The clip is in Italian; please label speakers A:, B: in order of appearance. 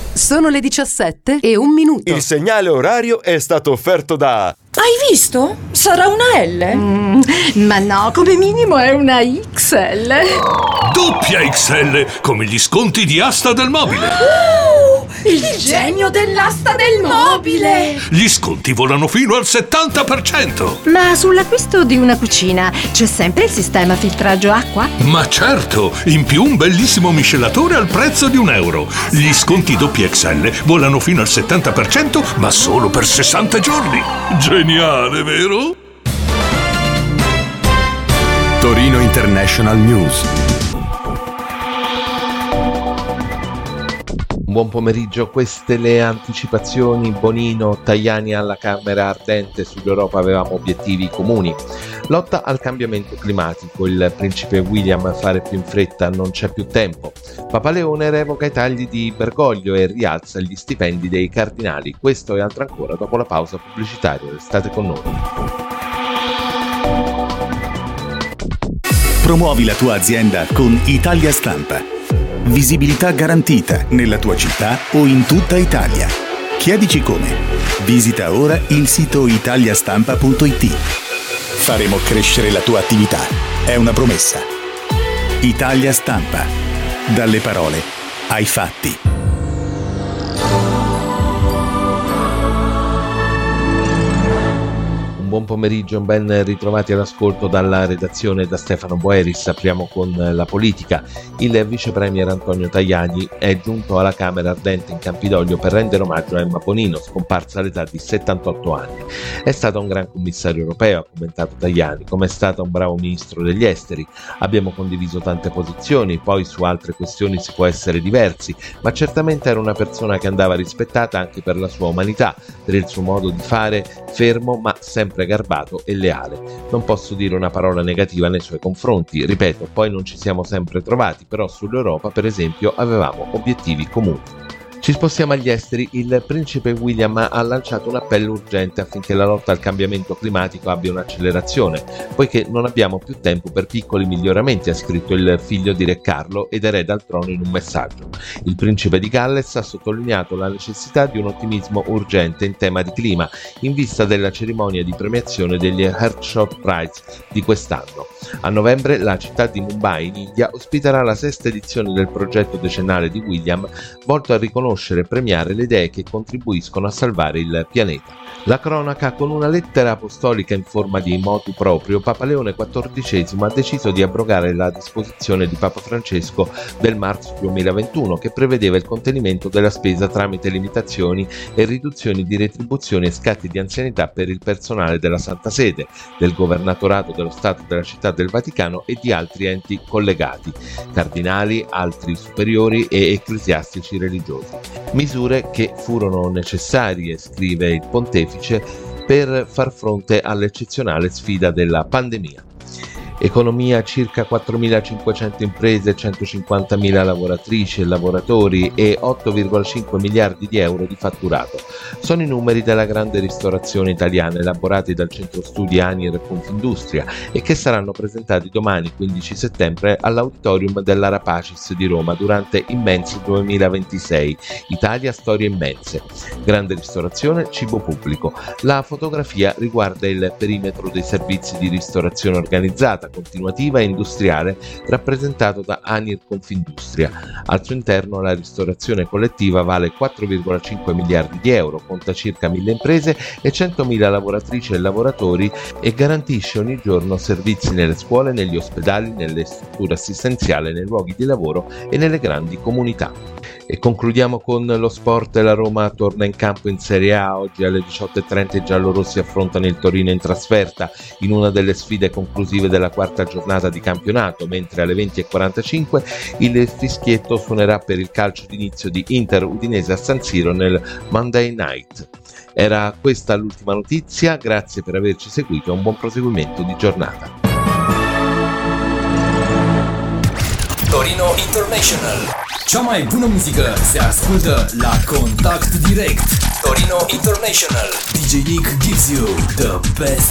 A: Sono le 17:01.
B: Il segnale orario è stato offerto da...
C: Hai visto? Sarà una L.
D: Ma no, come minimo è una XL.
E: Doppia XL, come gli sconti di Asta del Mobile.
C: Il genio dell'asta del mobile.
E: Gli sconti volano fino al 70%.
D: Ma sull'acquisto di una cucina c'è sempre il sistema filtraggio acqua?
E: Ma certo, in più un bellissimo miscelatore al prezzo di €1. Gli sconti doppia XL volano fino al 70%, ma solo per 60 giorni. Geniale, vero?
F: Torino International News.
G: Buon pomeriggio, queste le anticipazioni. Bonino, Tajani alla Camera ardente, sull'Europa avevamo obiettivi comuni. Lotta al cambiamento climatico, il principe William fare più in fretta, non c'è più tempo. Papa Leone revoca i tagli di Bergoglio e rialza gli stipendi dei cardinali. Questo e altro ancora dopo la pausa pubblicitaria, restate con noi.
F: Promuovi la tua azienda con Italia Stampa. Visibilità garantita nella tua città o in tutta Italia. Chiedici come. Visita ora il sito italiastampa.it. Faremo crescere la tua attività. È una promessa. Italia Stampa. Dalle parole ai fatti.
G: Buon pomeriggio, ben ritrovati all'ascolto dalla redazione da Stefano Boeris. Apriamo con la politica. Il vice premier Antonio Tajani è giunto alla Camera ardente in Campidoglio per rendere omaggio a Emma Bonino, scomparsa all'età di 78 anni. È stato un gran commissario europeo, ha commentato Tajani, come è stato un bravo ministro degli esteri. Abbiamo condiviso tante posizioni, poi su altre questioni si può essere diversi, ma certamente era una persona che andava rispettata anche per la sua umanità, per il suo modo di fare, fermo ma sempre garbato e leale. Non posso dire una parola negativa nei suoi confronti, ripeto, poi non ci siamo sempre trovati, però sull'Europa per esempio avevamo obiettivi comuni. Ci spostiamo agli esteri. Il principe William ha lanciato un appello urgente affinché la lotta al cambiamento climatico abbia un'accelerazione, poiché non abbiamo più tempo per piccoli miglioramenti, ha scritto il figlio di Re Carlo ed erede al trono in un messaggio. Il principe di Galles ha sottolineato la necessità di un ottimismo urgente in tema di clima, in vista della cerimonia di premiazione degli Earthshot Prize di quest'anno. A novembre la città di Mumbai in India ospiterà la sesta edizione del progetto decennale di William, volto a riconoscere e premiare le idee che contribuiscono a salvare il pianeta. La cronaca: con una lettera apostolica in forma di motu proprio, Papa Leone XIV ha deciso di abrogare la disposizione di Papa Francesco del marzo 2021 che prevedeva il contenimento della spesa tramite limitazioni e riduzioni di retribuzioni e scatti di anzianità per il personale della Santa Sede, del Governatorato dello Stato della Città del Vaticano e di altri enti collegati, cardinali, altri superiori e ecclesiastici religiosi. Misure che furono necessarie, scrive il pontefice, per far fronte all'eccezionale sfida della pandemia. Economia: circa 4.500 imprese, 150.000 lavoratrici e lavoratori e 8,5 miliardi di euro di fatturato. Sono i numeri della grande ristorazione italiana elaborati dal centro studi ANIR Confindustria e che saranno presentati domani 15 settembre all'auditorium dell'Arapacis di Roma durante Immense 2026, Italia Storie Immense. Grande ristorazione, cibo pubblico. La fotografia riguarda il perimetro dei servizi di ristorazione organizzata, continuativa e industriale rappresentato da ANIR Confindustria. Al suo interno la ristorazione collettiva vale 4,5 miliardi di euro, conta circa 1.000 imprese e 100.000 lavoratrici e lavoratori e garantisce ogni giorno servizi nelle scuole, negli ospedali, nelle strutture assistenziali, nei luoghi di lavoro e nelle grandi comunità. E concludiamo con lo sport. La Roma torna in campo in Serie A. Oggi alle 18:30 i giallorossi affrontano il Torino in trasferta in una delle sfide conclusive della quarta giornata di campionato, mentre alle 20:45 il fischietto suonerà per il calcio d'inizio di Inter Udinese a San Siro nel Monday Night. Era questa l'ultima notizia, grazie per averci seguito e un buon proseguimento di giornata.
H: Torino International. Cea mai bună muzică se ascultă la Contact Direct. Torino International. DJ Nick gives you the best